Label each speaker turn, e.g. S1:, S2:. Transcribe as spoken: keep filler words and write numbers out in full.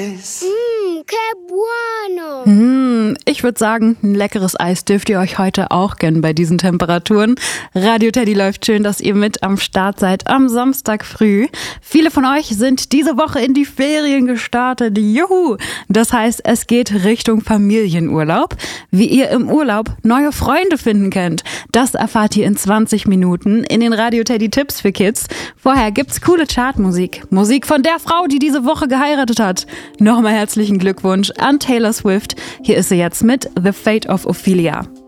S1: Mmm, que bueno.
S2: Hm, ich würde sagen, ein leckeres Eis dürft ihr euch heute auch gönnen bei diesen Temperaturen. Radio Teddy läuft, schön, dass ihr mit am Start seid am Samstag früh. Viele von euch sind diese Woche in die Ferien gestartet. Juhu! Das heißt, es geht Richtung Familienurlaub. Wie ihr im Urlaub neue Freunde finden könnt, das erfahrt ihr in zwanzig Minuten in den Radio Teddy Tipps für Kids. Vorher gibt's coole Chartmusik. Musik von der Frau, die diese Woche geheiratet hat. Nochmal herzlichen Glückwunsch an Taylor Swift. Hier ist sie jetzt mit The Fate of Ophelia.